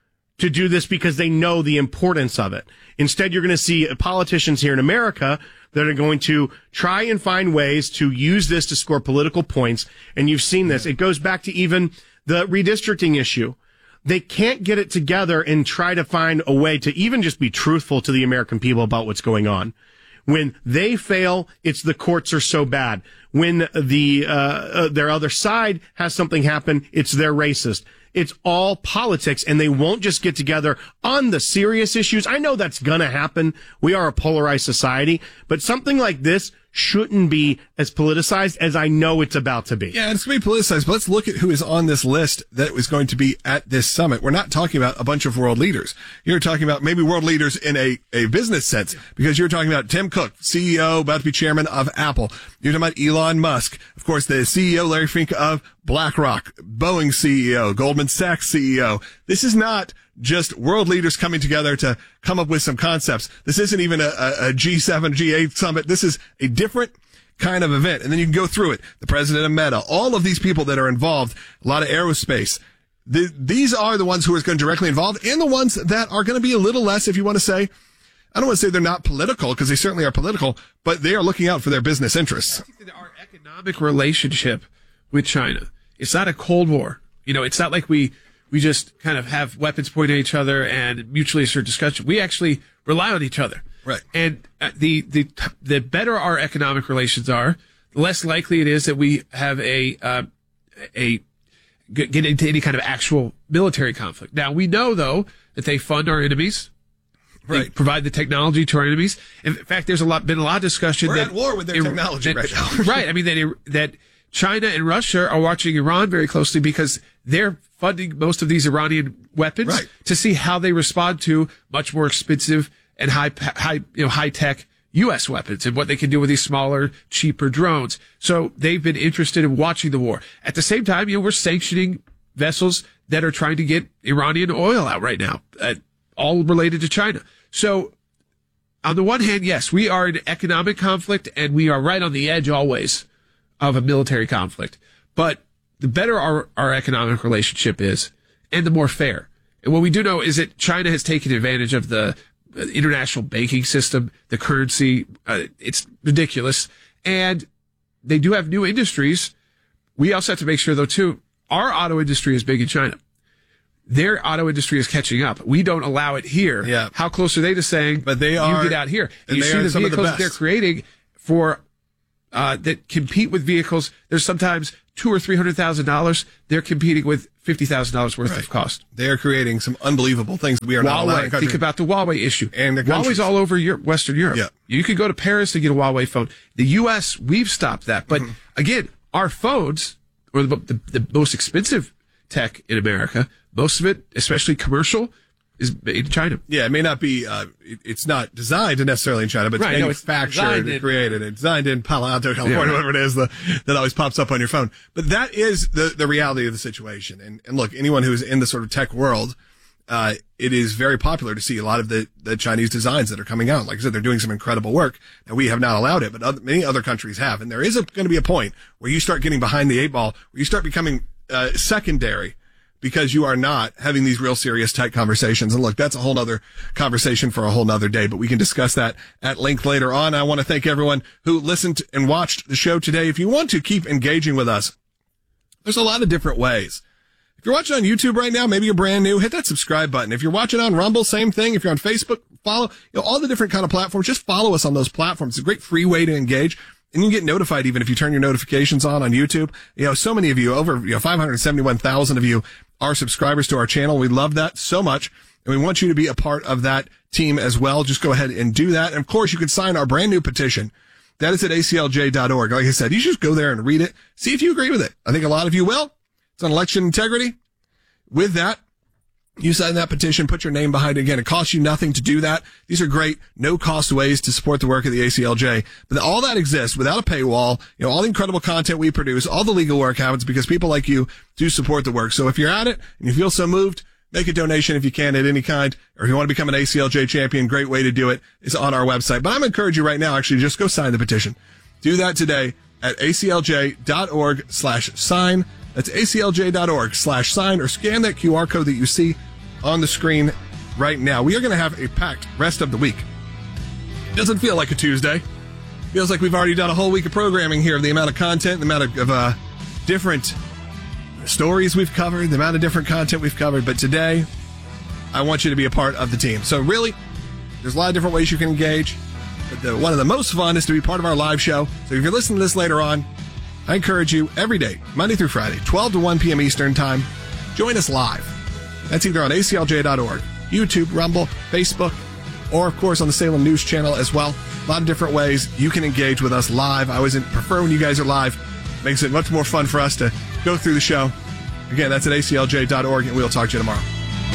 to do this because they know the importance of it. Instead, you're going to see politicians here in America that are going to try and find ways to use this to score political points. And you've seen this. It goes back to even the redistricting issue. They can't get it together and try to find a way to even just be truthful to the American people about what's going on. When they fail, it's the courts are so bad. When the uh, uh their other side has something happen, it's they're racist. It's all politics, and they won't just get together on the serious issues. I know that's going to happen. We are a polarized society, but something like this shouldn't be as politicized as I know it's about to be. Yeah, it's going to be politicized, but let's look at who is on this list that was going to be at this summit. We're not talking about a bunch of world leaders. You're talking about maybe world leaders in a, a business sense, because you're talking about Tim Cook, C E O, about to be chairman of Apple. You're talking about Elon Musk, of course, the C E O, Larry Fink, of BlackRock, Boeing C E O, Goldman Sachs C E O. This is not just world leaders coming together to come up with some concepts. This isn't even a, a, a G seven, G eight summit. This is a different kind of event. And then you can go through it. The president of Meta, all of these people that are involved, a lot of aerospace. The, these are the ones who are going to directly involved, and the ones that are going to be a little less, if you want to say, I don't want to say they're not political, because they certainly are political, but they are looking out for their business interests. Our economic relationship with China, it's not a Cold War. You know, it's not like we, we just kind of have weapons pointed at each other and mutually assured discussion. We actually rely on each other. Right. And the, the, the better our economic relations are, the less likely it is that we have a, uh, a, get into any kind of actual military conflict. Now, we know, though, that they fund our enemies. They right. provide the technology to our enemies. In fact, there's a lot, been a lot of discussion We're that. at war with their technology that, right now. Right. I mean, that, that China and Russia are watching Iran very closely because they're funding most of these Iranian weapons right. to see how they respond to much more expensive and high, high, you know, high tech U S weapons and what they can do with these smaller, cheaper drones. So they've been interested in watching the war. At the same time, you know, we're sanctioning vessels that are trying to get Iranian oil out right now, uh, all related to China. So on the one hand, yes, we are in economic conflict and we are right on the edge always of a military conflict. But the better our, our economic relationship is and the more fair. And what we do know is that China has taken advantage of the international banking system, the currency. Uh, it's ridiculous. And they do have new industries. We also have to make sure, though, too, our auto industry is big in China. Their auto industry is catching up. We don't allow it here. Yeah. How close are they to saying, but they are, you get out here? And you they see are the some of the vehicles that best. they're creating for uh, that compete with vehicles. There's sometimes two or three hundred thousand dollars. They're competing with fifty thousand dollars worth Right. of cost. They are creating some unbelievable things we are not allowed in the Huawei. country. Think about the Huawei issue. And the Huawei's countries. all over Europe, Western Europe. Yeah. You could go to Paris to get a Huawei phone. The U S, we've stopped that. But Mm-hmm. again, our phones, or the, the, the most expensive tech in America, most of it, especially commercial, is made in China. Yeah, it may not be, uh, it, it's not designed necessarily in China, but it's Right, no, it's manufactured designed and in- created and designed in Palo Alto, California, Yeah, right. whatever it is the, that always pops up on your phone. But that is the, the reality of the situation. And, and look, anyone who's in the sort of tech world, uh, it is very popular to see a lot of the, the Chinese designs that are coming out. Like I said, they're doing some incredible work, and we have not allowed it, but other, many other countries have. And there is going to be a point where you start getting behind the eight ball, where you start becoming uh, secondary, because you are not having these real serious tech conversations. And look, that's a whole nother conversation for a whole nother day, but we can discuss that at length later on. I want to thank everyone who listened and watched the show today. If you want to keep engaging with us, there's a lot of different ways. If you're watching on YouTube right now, maybe you're brand new, hit that subscribe button. If you're watching on Rumble, same thing. If you're on Facebook, follow, you know, all the different kind of platforms. Just follow us on those platforms. It's a great free way to engage. And you get notified even if you turn your notifications on on YouTube. You know, so many of you, over, you know, five hundred seventy-one thousand of you are subscribers to our channel. We love that so much. And we want you to be a part of that team as well. Just go ahead and do that. And of course, you can sign our brand new petition. That is at A C L J dot org. Like I said, you should just go there and read it. See if you agree with it. I think a lot of you will. It's on election integrity. With that, you sign that petition, put your name behind it. Again, it costs you nothing to do that. These are great, no-cost ways to support the work of the A C L J. But all that exists without a paywall. You know, all the incredible content we produce, all the legal work happens because people like you do support the work. So if you're at it and you feel so moved, make a donation if you can at any kind. Or if you want to become an A C L J champion, great way to do it is on our website. But I'm encouraging you right now, actually, just go sign the petition. Do that today at A C L J dot org slash sign. That's A C L J dot org slash sign, or scan that Q R code that you see on the screen right now. We are going to have a packed rest of the week. Doesn't feel like a Tuesday. Feels like we've already done a whole week of programming here, of the amount of content, the amount of, of uh, different stories we've covered, the amount of different content we've covered. But today, I want you to be a part of the team. So really, there's a lot of different ways you can engage. But the, one of the most fun is to be part of our live show. So if you're listening to this later on, I encourage you every day, Monday through Friday, twelve to one p.m. Eastern Time, join us live. That's either on A C L J dot org, YouTube, Rumble, Facebook, or, of course, on the Salem News Channel as well. A lot of different ways you can engage with us live. I always prefer when you guys are live. Makes it much more fun for us to go through the show. Again, that's at A C L J dot org, and we'll talk to you tomorrow.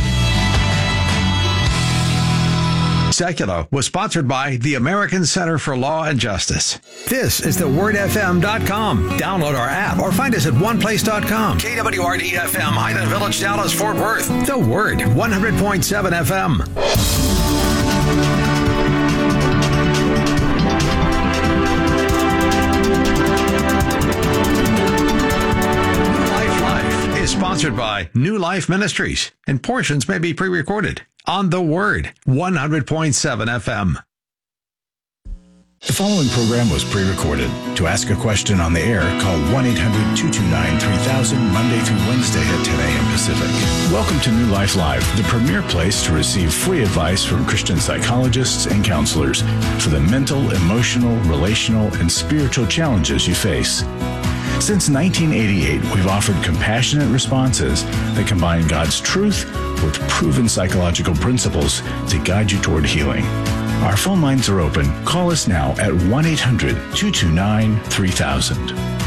Secular was sponsored by the American Center for Law and Justice. This is the word F M dot com. Download our app or find us at one place dot com. K W R D F M, Highland Village, Dallas, Fort Worth. The Word, one hundred point seven F M. Life Life is sponsored by New Life Ministries, and portions may be pre-recorded on The Word, one hundred point seven F M. The following program was pre-recorded. To ask a question on the air, call one eight hundred two two nine three thousand Monday through Wednesday at ten a.m. Pacific. Welcome to New Life Live, the premier place to receive free advice from Christian psychologists and counselors for the mental, emotional, relational, and spiritual challenges you face. Since nineteen eighty-eight, we've offered compassionate responses that combine God's truth with proven psychological principles to guide you toward healing. Our phone lines are open. Call us now at one eight hundred two two nine three thousand.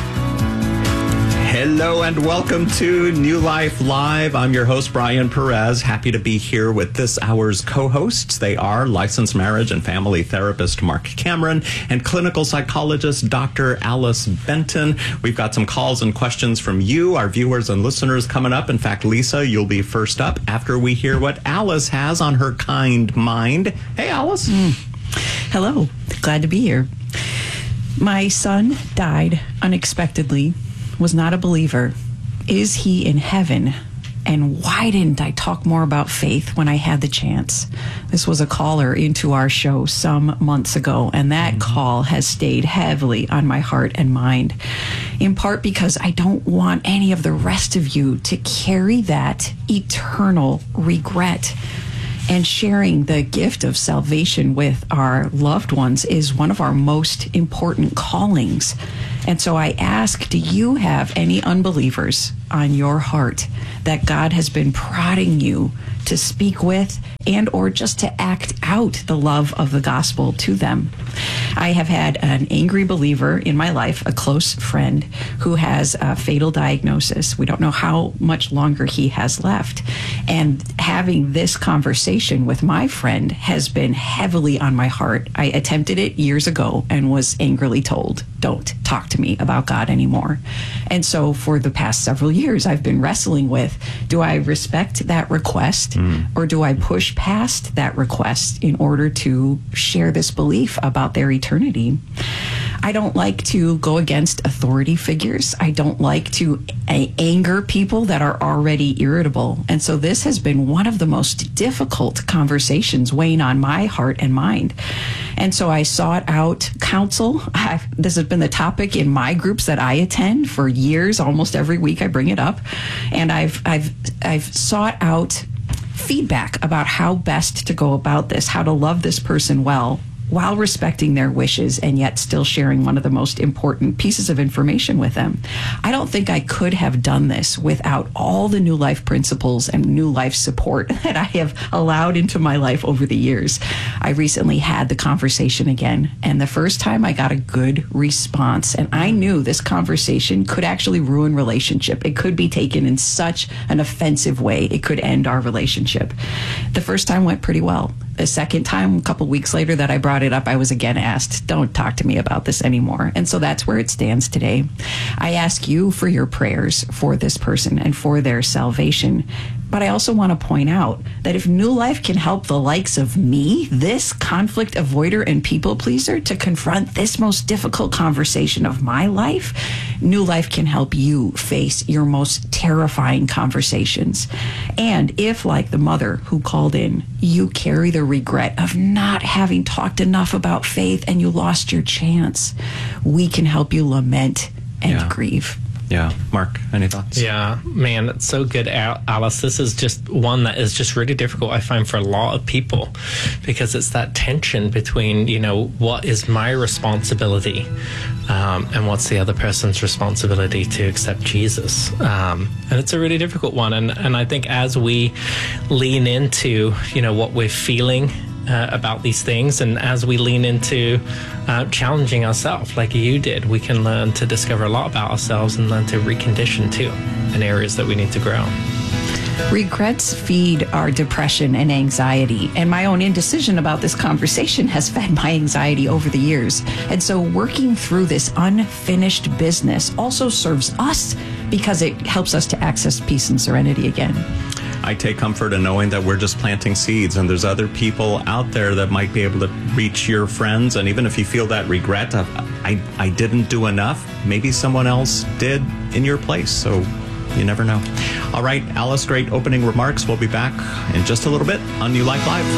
Hello and welcome to New Life Live. I'm your host, Brian Perez. Happy to be here with this hour's co-hosts. They are licensed marriage and family therapist Mark Cameron and clinical psychologist Doctor Alice Benton. We've got some calls and questions from you, our viewers and listeners, coming up. In fact, Lisa, you'll be first up after we hear what Alice has on her kind mind. Hey, Alice. Mm. Hello. Glad to be here. My son died unexpectedly. Was not a believer, Is he in heaven? And why didn't I talk more about faith when I had the chance? This was a caller into our show some months ago, and that mm-hmm. call has stayed heavily on my heart and mind, in part because I don't want any of the rest of you to carry that eternal regret. And sharing the gift of salvation with our loved ones is one of our most important callings. And so I ask, do you have any unbelievers on your heart that God has been prodding you to speak with and or just to act out the love of the gospel to them? I have had an angry believer in my life, a close friend, who has a fatal diagnosis. We don't know how much longer he has left. And having this conversation with my friend has been heavily on my heart. I attempted it years ago and was angrily told, don't talk to me about God anymore. And so for the past several years, I've been wrestling with, do I respect that request mm. or do I push past that request in order to share this belief about their eternity? I don't like to go against authority figures. I don't like to a- anger people that are already irritable. And so this has been one of the most difficult conversations weighing on my heart and mind. And so I sought out counsel. I've, this has been the topic in my groups that I attend for years. Almost every week I bring it up. And I've, I've, I've sought out feedback about how best to go about this, how to love this person well, while respecting their wishes and yet still sharing one of the most important pieces of information with them. I don't think I could have done this without all the New Life principles and New Life support that I have allowed into my life over the years. I recently had the conversation again, and the first time I got a good response, and I knew this conversation could actually ruin relationship. It could be taken in such an offensive way. It could end our relationship. The first time went pretty well. The second time, a couple weeks later that I brought it up, I was again asked, don't talk to me about this anymore. And so that's where it stands today. I ask you for your prayers for this person and for their salvation. But I also want to point out that if New Life can help the likes of me, this conflict avoider and people pleaser, to confront this most difficult conversation of my life, New Life can help you face your most terrifying conversations. And if, like the mother who called in, you carry the regret of not having talked enough about faith and you lost your chance, we can help you lament and yeah. grieve. Yeah. Mark, any thoughts? Yeah, man, it's so good, Alice. This is just one that is just really difficult, I find, for a lot of people, because it's that tension between, you know, what is my responsibility um, and what's the other person's responsibility to accept Jesus. Um, and it's a really difficult one. And, and I think as we lean into, you know, what we're feeling Uh, about these things, and as we lean into uh, challenging ourselves like you did, we can learn to discover a lot about ourselves and learn to recondition too in areas that we need to grow. Regrets feed our depression and anxiety, and my own indecision about this conversation has fed my anxiety over the years. And so working through this unfinished business also serves us because it helps us to access peace and serenity again. I take comfort in knowing that we're just planting seeds, and there's other people out there that might be able to reach your friends. And even if you feel that regret of, I, I didn't do enough, maybe someone else did in your place. So you never know. All right, Alice, great opening remarks. We'll be back in just a little bit on New Life Live.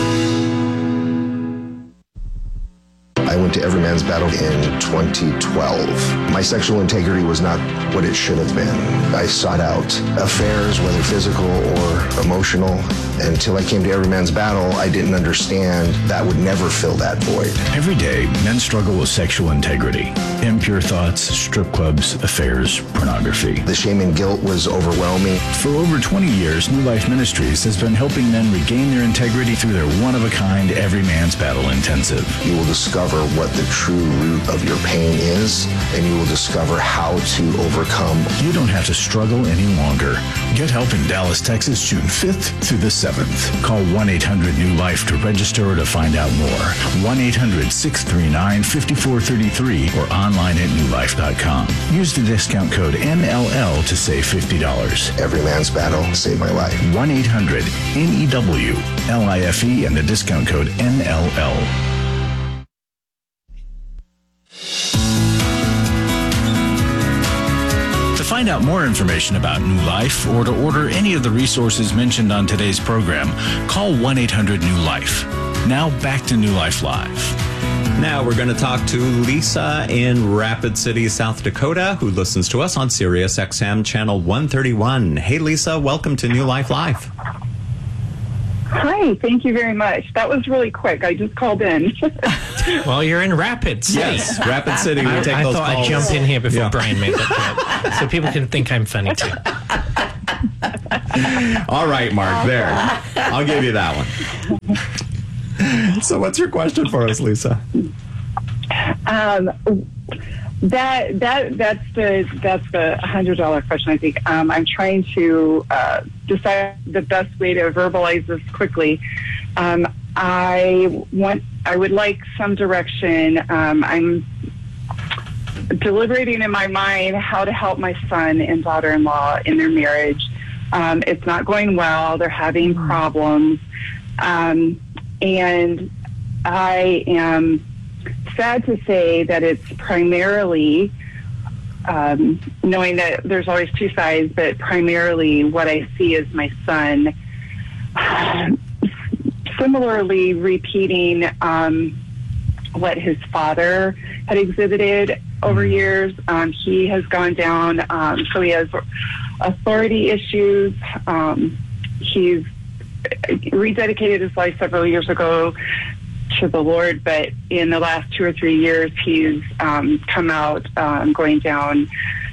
I went to Every Man's Battle in twenty twelve. My sexual integrity was not what it should have been. I sought out affairs, whether physical or emotional. Until I came to Every Man's Battle, I didn't understand that would never fill that void. Every day, men struggle with sexual integrity. Impure thoughts, strip clubs, affairs, pornography. The shame and guilt was overwhelming. For over twenty years, New Life Ministries has been helping men regain their integrity through their one-of-a-kind Every Man's Battle Intensive. You will discover what the true root of your pain is, and you will discover how to overcome. You don't have to struggle any longer. Get help in Dallas, Texas, June fifth through the seventh. Call one eight hundred new life to register or to find out more. one eight hundred six three nine five four three three or online at new life dot com. Use the discount code N L L to save fifty dollars. Every Man's Battle saved my life. one eight hundred N E W L I F E and the discount code N L L. find out more information about New Life or to order any of the resources mentioned on today's program, call one eight hundred new life. Now back to New Life Live. Now we're going to talk to Lisa in Rapid City, South Dakota, who listens to us on Sirius X M Channel one thirty-one. Hey, Lisa, welcome to New Life Live. Hi, thank you very much. That was really quick. I just called in. Well, you're in Rapid City. Yes, Rapid City. We I, take I those thought calls. I'd jump in here before Yeah. Brian made that joke, so people can think I'm funny too. All right, Mark, there. I'll give you that one. So what's your question for us, Lisa? Um, that that that's the that's the hundred dollar question. I think um, I'm trying to uh, decide the best way to verbalize this quickly. Um, I want I would like some direction. Um, I'm deliberating in my mind how to help my son and daughter-in-law in their marriage. Um, it's not going well. They're having problems, um, and I am sad to say that it's primarily, um, knowing that there's always two sides, but primarily what I see is my son similarly repeating um, what his father had exhibited over years. Um, he has gone down, um, so he has authority issues. Um, he's rededicated his life several years ago to the Lord, but in the last two or three years, he's um, come out um, going down,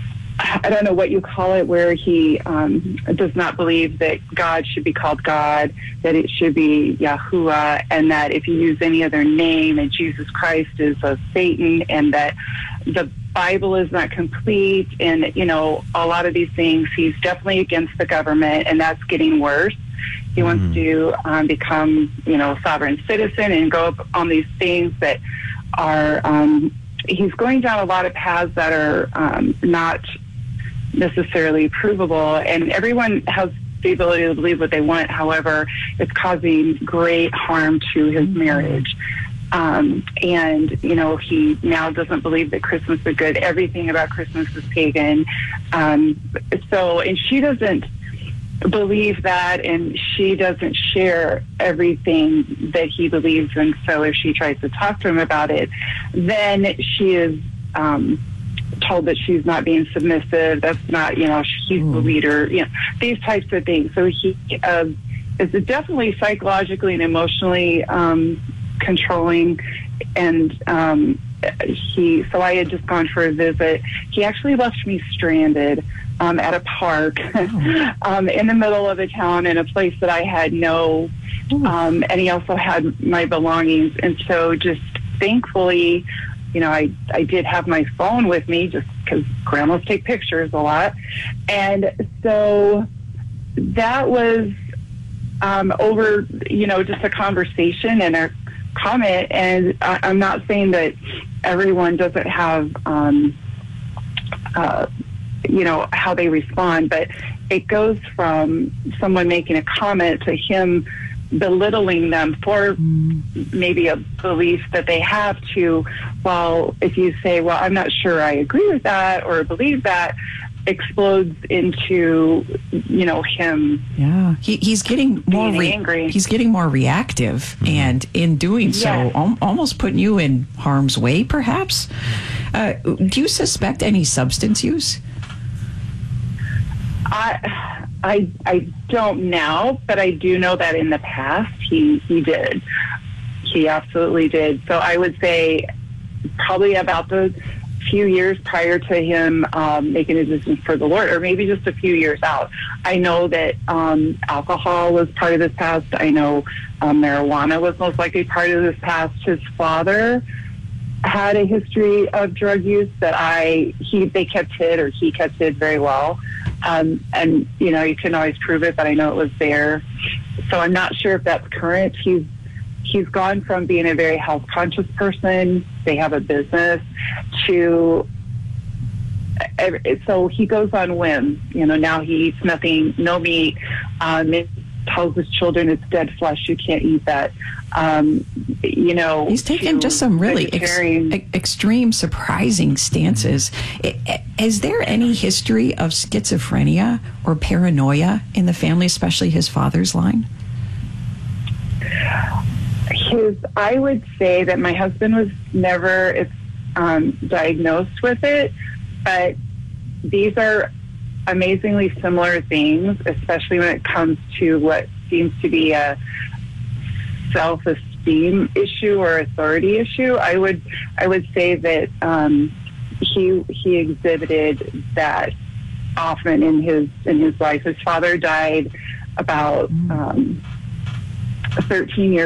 I don't know what you call it, where he um, does not believe that God should be called God, that it should be Yahuwah, and that if you use any other name, and Jesus Christ is of Satan, and that the Bible is not complete, and, you know, a lot of these things. He's definitely against the government, and that's getting worse. He wants mm. to um, become, you know, a sovereign citizen and go up on these things that are, um, he's going down a lot of paths that are um, not necessarily provable. And everyone has the ability to believe what they want. However, it's causing great harm to his mm. marriage. Um, and, you know, he now doesn't believe that Christmas is good. Everything about Christmas is pagan. Um, so, and she doesn't believe that, and she doesn't share everything that he believes in. So if she tries to talk to him about it, then she is um, told that she's not being submissive. That's not, you know, she's mm. the leader, you know, these types of things. So he uh, is definitely psychologically and emotionally um, controlling. And um, he, so I had just gone for a visit. He actually left me stranded Um, at a park um, in the middle of a town in a place that I had no, um, and he also had my belongings. And so just thankfully, you know, I, I did have my phone with me just because grandmas take pictures a lot. And so that was um, over, you know, just a conversation and a comment. And I, I'm not saying that everyone doesn't have, um, uh, you know, how they respond, but it goes from someone making a comment to him belittling them for maybe a belief that they have to, well, if you say, well, I'm not sure I agree with that or believe that, explodes into, you know, him. Yeah, he, he's getting more being re- angry. He's getting more reactive, and in doing so, Yes. al- almost putting you in harm's way, perhaps. Uh, do you suspect any substance use? I, I, I don't now, but I do know that in the past he, he did. He absolutely did. So I would say probably about the few years prior to him um, making a decision for the Lord, or maybe just a few years out. I know that um, alcohol was part of his past. I know um, marijuana was most likely part of his past. His father had a history of drug use that I he they kept hid or he kept hid very well. Um, and, you know, you couldn't always prove it, but I know it was there. So I'm not sure if that's current. He's he's gone from being a very health-conscious person, they have a business, to, so he goes on whims. You know, now he eats nothing, no meat, um, tells his children it's dead flesh, you can't eat that. Um, you know, he's taken just some really ex- ex- extreme, surprising stances. I, I, is there any history of schizophrenia or paranoia in the family, especially his father's line? His, I would say that my husband was never it's, um, diagnosed with it, but these are amazingly similar things, especially when it comes to what seems to be a self-esteem issue or authority issue. I would, I would say that um, he he exhibited that often in his in his life. His father died about um, thirteen years